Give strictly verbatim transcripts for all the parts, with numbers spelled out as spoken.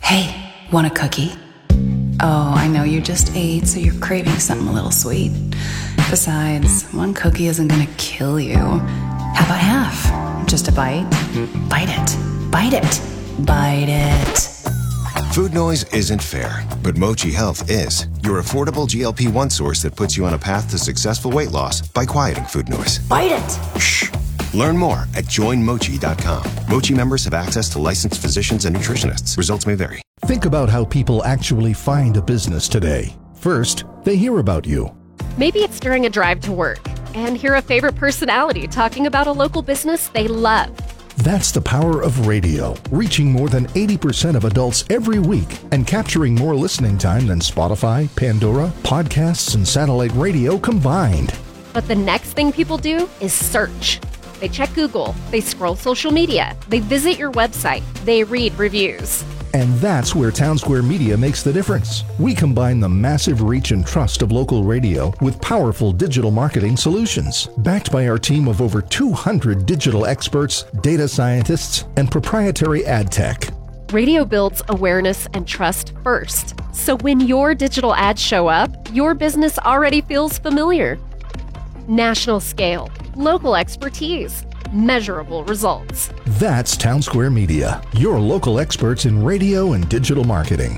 Hey, want a cookie? Oh, I know you just ate, so you're craving something a little sweet. Besides, one cookie isn't gonna kill you. How about half? Just a bite? Bite it. Bite it. Bite it. Food noise isn't fair, but Mochi Health is. Your affordable G L P one source that puts you on a path to successful weight loss by quieting food noise. Bite it! Shh! Learn more at join mochi dot com. Mochi members have access to licensed physicians and nutritionists. Results may vary. Think about how people actually find a business today. First, they hear about you. Maybe it's during a drive to work and hear a favorite personality talking about a local business they love. That's the power of radio, reaching more than eighty percent of adults every week and capturing more listening time than Spotify, Pandora, podcasts, and satellite radio combined. But the next thing people do is search. They check Google, they scroll social media, they visit your website, they read reviews. And that's where Townsquare Media makes the difference. We combine the massive reach and trust of local radio with powerful digital marketing solutions, backed by our team of over two hundred digital experts, data scientists, and proprietary ad tech. Radio builds awareness and trust first. So when your digital ads show up, your business already feels familiar. National scale, local expertise, measurable results. That's Townsquare Media, your local experts in radio and digital marketing.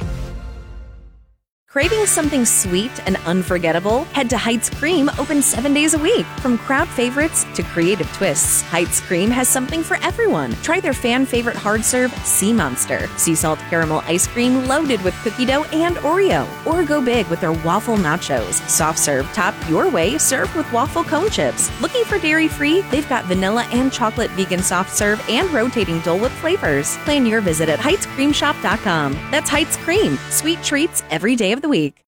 Craving something sweet and unforgettable? Head to Heights Cream, open seven days a week. From crowd favorites to creative twists, Heights Cream has something for everyone. Try their fan favorite hard serve, Sea Monster, sea salt caramel ice cream loaded with cookie dough and Oreo. Or go big with their waffle nachos, soft serve topped your way, served with waffle cone chips. Looking for dairy free? They've got vanilla and chocolate vegan soft serve and rotating Dole Whip flavors. Plan your visit at heights cream shop dot com. That's Heights Cream, sweet treats every day of the week.